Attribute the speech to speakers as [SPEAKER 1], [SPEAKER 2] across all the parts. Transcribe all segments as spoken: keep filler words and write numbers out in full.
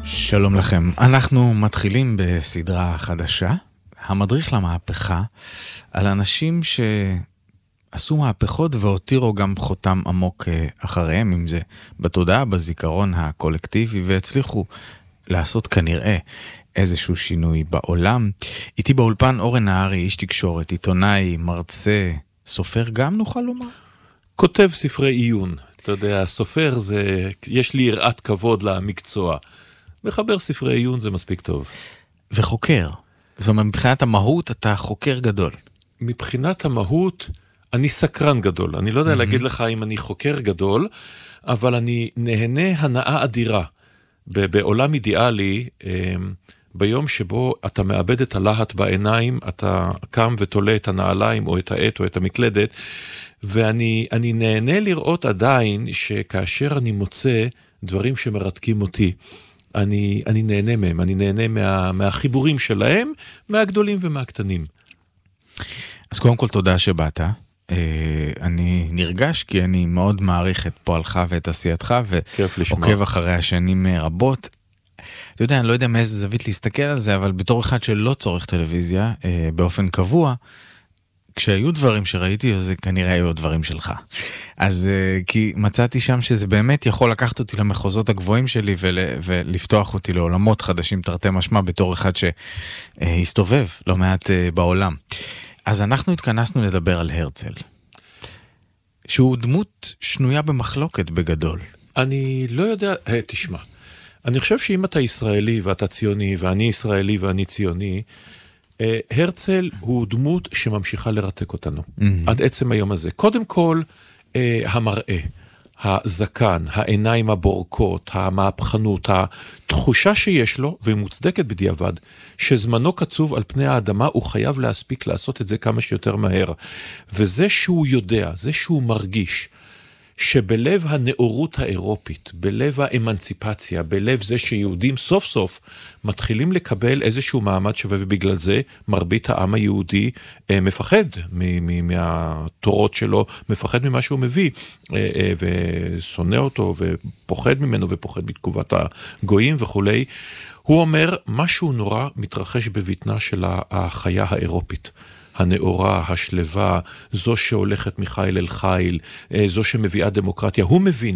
[SPEAKER 1] שלום לכם, אנחנו מתחילים בסדרה חדשה, המדריך למהפכה, על אנשים שעשו מהפכות והותירו גם חותם עמוק אחריהם, אם זה בתודעה, בזיכרון הקולקטיבי, והצליחו לעשות כנראה איזשהו שינוי בעולם. איתי באולפן אורן נהרי, איש תקשורת, עיתונאי, מרצה, סופר גם נוכל לומר?
[SPEAKER 2] כותב ספרי עיון. אתה יודע, סופר זה, יש לי יראת כבוד למקצוע. מחבר ספרי עיון זה מספיק טוב.
[SPEAKER 1] וחוקר. זאת אומרת, מבחינת המהות אתה חוקר גדול.
[SPEAKER 2] מבחינת המהות, אני סקרן גדול. אני לא יודע mm-hmm. להגיד לך אם אני חוקר גדול, אבל אני נהנה הנאה אדירה. בעולם אידיאלי, ביום שבו אתה מאבד את הלהט בעיניים, אתה קם ותולה את הנעליים או את העט או את המקלדת, ואני אני נהנה לראות עדיין שכאשר אני מוצא דברים שמרתקים אותי, אני, אני נהנה מהם, אני נהנה מה, מהחיבורים שלהם, מהגדולים ומהקטנים.
[SPEAKER 1] אז קודם כל תודה שבאת. אני נרגש כי אני מאוד מעריך את פועלך ואת עשייתך, ועוקב אחרי השנים רבות. אתה יודע, אני לא יודע מאיזה זווית להסתכל על זה, אבל בתור אחד שלא צורך טלוויזיה, באופן קבוע, כשהיו דברים שראיתי, אז זה כנראה היו דברים שלך. אז כי מצאתי שם שזה באמת יכול לקחת אותי למחוזות הגבוהים שלי, ולפתוח אותי לעולמות חדשים תרתי משמע, בתור אחד שהסתובב לא מעט בעולם. אז אנחנו התכנסנו לדבר על הרצל, שהוא דמות שנויה במחלוקת בגדול.
[SPEAKER 2] אני לא יודע, תשמע, אני חושב שאם אתה ישראלי ואתה ציוני, ואני ישראלי ואני ציוני, הרצל הוא דמות שממשיכה לרתק אותנו, mm-hmm. עד עצם היום הזה. קודם כל, המראה, הזקן, העיניים הבורקות, המהפכנות, התחושה שיש לו, והיא מוצדקת בדיעבד, שזמנו קצוב על פני האדמה, הוא חייב להספיק לעשות את זה כמה שיותר מהר. וזה שהוא יודע, זה שהוא מרגיש, שבלב הנאורות האירופית, בלב האמנציפציה, בלב זה שיהודים סוף סוף מתחילים לקבל איזשהו מעמד שווה, ובגלל זה מרבית העם היהודי אה, מפחד מ- מ- מהתורות שלו, מפחד ממה שהוא מביא, אה, אה, ושונא אותו, ופוחד ממנו, ופוחד מתגובת הגויים וכולי. הוא אומר, משהו נורא מתרחש בבטנה של החיה האירופית. הנאורה, השלווה, זו שהולכת מחיל אל חיל, זו שמביאה דמוקרטיה. הוא מבין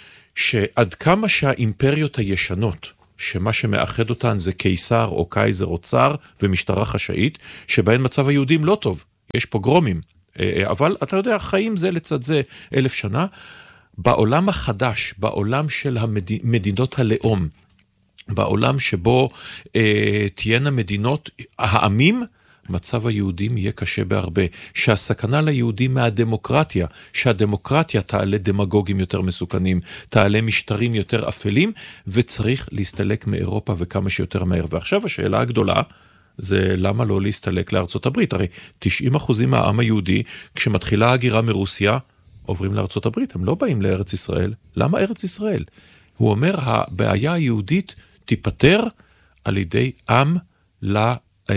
[SPEAKER 2] שעד כמה שהאימפריות הישנות, שמה שמאחד אותן זה קיסר או קייזר או צר ומשטרה חשאית, שבהן מצב היהודים לא טוב, יש פוגרומים, אבל אתה יודע, חיים זה לצד זה אלף שנה. בעולם החדש, בעולם של המדינות הלאום, בעולם שבו אה, תהיינה מדינות, העמים, מצב היהודים יהיה קשה בהרבה, שהסכנה ליהודים מהדמוקרטיה, שהדמוקרטיה תעלה דמגוגים יותר מסוכנים, תעלה משטרים יותר אפלים, וצריך להסתלק מאירופה וכמה שיותר מהר. ועכשיו השאלה הגדולה, זה למה לא להסתלק לארצות הברית? הרי תשעים אחוז מהעם היהודי, כשמתחילה הגירה מרוסיה, עוברים לארצות הברית, הם לא באים לארץ ישראל. למה ארץ ישראל? הוא אומר, הבעיה היהודית תיפטר על ידי עם ל...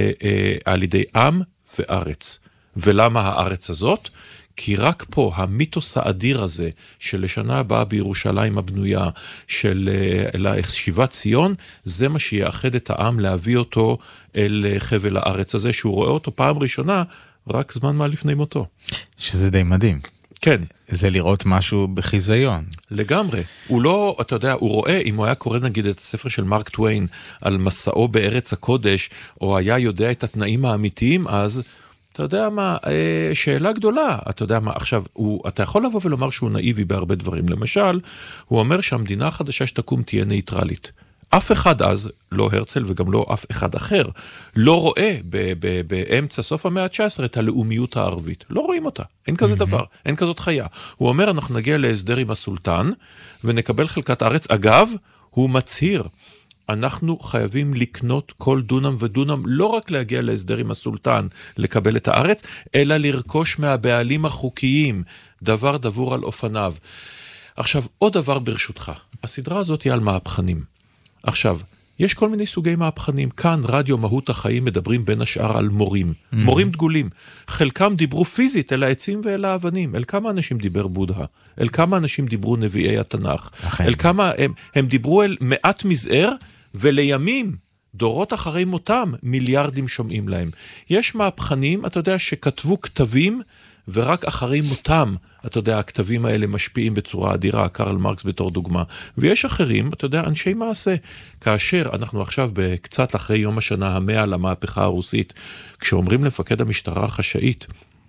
[SPEAKER 2] על ידי עם וארץ. ולמה הארץ הזאת? כי רק פה המיתוס האדיר הזה של לשנה הבאה בירושלים הבנויה, של שיבת ציון, זה מה שיאחד את העם להביא אותו אל חבל הארץ הזה, שהוא רואה אותו פעם ראשונה רק זמן מה לפני מותו.
[SPEAKER 1] שזה די מדהים.
[SPEAKER 2] כן.
[SPEAKER 1] זה לראות משהו בחיזיון.
[SPEAKER 2] לגמרי. הוא לא, אתה יודע, הוא רואה, אם הוא היה קורא נגיד את הספר של מרק טוויין, על מסעו בארץ הקודש, או היה יודע את התנאים האמיתיים, אז אתה יודע מה, שאלה גדולה, אתה יודע מה, עכשיו, הוא, אתה יכול לבוא ולומר שהוא נאיבי בהרבה דברים. למשל, הוא אומר שהמדינה החדשה שתקום תהיה נייטרלית. אף אחד אז, לא הרצל וגם לא אף אחד אחר, לא רואה ב- ב- באמצע סוף המאה ה-תשע עשרה את הלאומיות הערבית. לא רואים אותה. אין כזה דבר. אין כזאת חיה. הוא אומר, אנחנו נגיע להסדר עם הסולטן, ונקבל חלקת ארץ. אגב, הוא מצהיר, אנחנו חייבים לקנות כל דונם ודונם, לא רק להגיע להסדר עם הסולטן, לקבל את הארץ, אלא לרכוש מהבעלים החוקיים, דבר דבור על אופניו. עכשיו, עוד דבר ברשותך. הסדרה הזאת היא על מהפכנים. עכשיו, יש כל מיני סוגי מהפכנים. כאן, רדיו מהות החיים מדברים בין השאר על מורים. Mm-hmm. מורים דגולים. חלקם דיברו פיזית אל העצים ואל האבנים. אל כמה אנשים דיבר בודה? אל כמה אנשים דיברו נביאי התנ"ך? אל כמה הם, הם דיברו אל מעט מזער, ולימים, דורות אחרי מותם, מיליארדים שומעים להם. יש מהפכנים, אתה יודע, שכתבו כתבים, ורק אחרי מותם, אתה יודע, הכתבים האלה משפיעים בצורה אדירה, קרל מרקס בתור דוגמה. ויש אחרים, אתה יודע, אנשי מעשה. כאשר אנחנו עכשיו בקצת אחרי יום השנה המאה למהפכה הרוסית, כשאומרים לפקד המשטרה החשאית,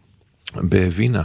[SPEAKER 2] בווינה,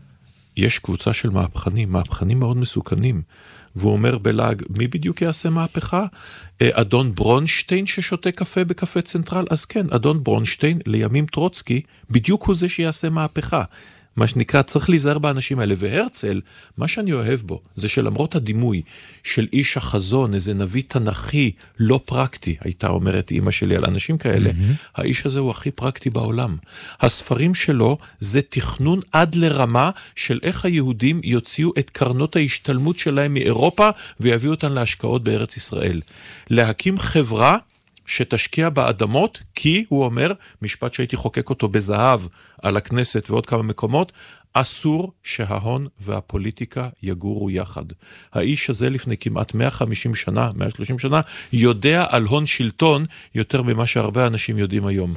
[SPEAKER 2] יש קבוצה של מהפכנים, מהפכנים מאוד מסוכנים, והוא אומר בלעג, מי בדיוק יעשה מהפכה? אדון ברונשטיין ששותה קפה בקפה צנטרל? אז כן, אדון ברונשטיין, לימים טרוצקי, בדיוק הוא זה שיעשה מהפכה. מה שנקרא, צריך להיזהר באנשים האלה. והרצל, מה שאני אוהב בו, זה שלמרות הדימוי של איש החזון, איזה נביא תנכי, לא פרקטי, הייתה אומרת אמא שלי על אנשים כאלה, mm-hmm. האיש הזה הוא הכי פרקטי בעולם. הספרים שלו זה תכנון עד לרמה של איך היהודים יוציאו את קרנות ההשתלמות שלהם מאירופה, ויביאו אותן להשקעות בארץ ישראל. להקים חברה, שתשקיע באדמות, כי הוא אומר, משפט שהייתי חוקק אותו בזהב על הכנסת ועוד כמה מקומות, אסור שההון והפוליטיקה יגורו יחד. האיש הזה לפני כמעט מאה וחמישים שנה, מאה ושלושים שנה, יודע על הון שלטון יותר ממה שהרבה אנשים יודעים היום.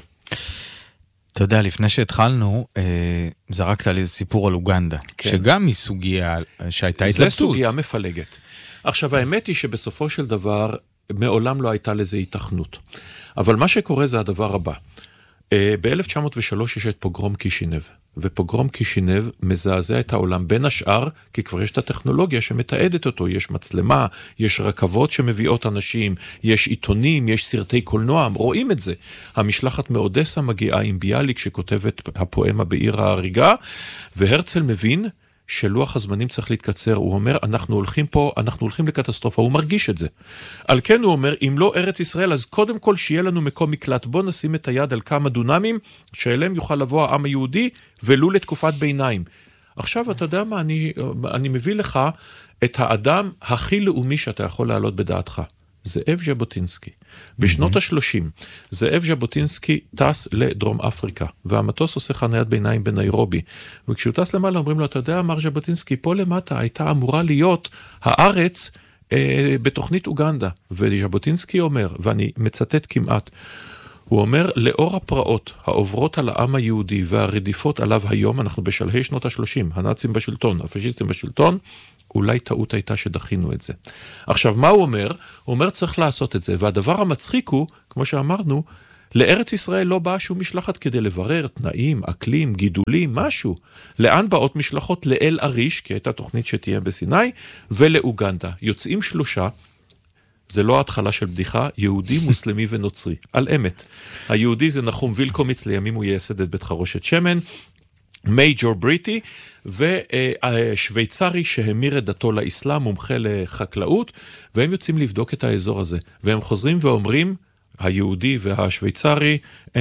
[SPEAKER 1] אתה יודע, לפני שהתחלנו, אה, זרקת על איזה סיפור על אוגנדה, כן. שגם היא סוגיה שהייתה התלבטות. זה
[SPEAKER 2] סוגיה מפלגת. עכשיו, האמת היא שבסופו של דבר, מעולם לא הייתה לזה התכנות. אבל מה שקורה זה הדבר הבא. ב-אלף תשע מאות ושלוש יש את פוגרום קישינב, ופוגרום קישינב מזעזע את העולם בין השאר, כי כבר יש את הטכנולוגיה שמתעדת אותו, יש מצלמה, יש רכבות שמביאות אנשים, יש עיתונים, יש סרטי קולנוע, רואים את זה. המשלחת מאודסה מגיעה עם ביאליק שכותב את הפואמה בעיר ההריגה, והרצל מבין שלוח הזמנים צריך להתקצר, הוא אומר, אנחנו הולכים פה, אנחנו הולכים לקטסטרופה, הוא מרגיש את זה. על כן הוא אומר, אם לא ארץ ישראל, אז קודם כל שיהיה לנו מקום מקלט, בוא נשים את היד על כמה דונמים, שאליהם יוכל לבוא העם היהודי, ולו לתקופת ביניים. עכשיו, אתה יודע מה, אני, אני מביא לך את האדם הכי לאומי שאתה יכול להעלות בדעתך. זאב ז'בוטינסקי. בשנות ה-שלושים, זאב ז'בוטינסקי טס לדרום אפריקה, והמטוס עושה חניית ביניים בניירובי. וכשהוא טס למעלה, אומרים לו, אתה יודע, אמר ז'בוטינסקי, פה למטה הייתה אמורה להיות הארץ אה, בתוכנית אוגנדה. וז'בוטינסקי אומר, ואני מצטט כמעט, הוא אומר, לאור הפרעות העוברות על העם היהודי והרדיפות עליו היום, אנחנו בשלהי שנות ה-שלושים, הנאצים בשלטון, הפשיסטים בשלטון, אולי טעות הייתה שדחינו את זה. עכשיו, מה הוא אומר? הוא אומר, צריך לעשות את זה, והדבר המצחיק הוא, כמו שאמרנו, לארץ ישראל לא באה שום משלחת כדי לברר תנאים, אקלים, גידולים, משהו. לאן באות משלחות? לאל אריש, כי הייתה תוכנית שתהיה בסיני, ולאוגנדה. יוצאים שלושה, זה לא ההתחלה של בדיחה, יהודי, מוסלמי ונוצרי, על אמת. היהודי זה נחום וילקומיץ, לימים הוא ייסד את בית חרושת שמן, מייג'ור בריטי, ושוויצרי שהמיר את דתו לאסלאם, מומחה לחקלאות, והם יוצאים לבדוק את האזור הזה. והם חוזרים ואומרים, היהודי והשוויצרי,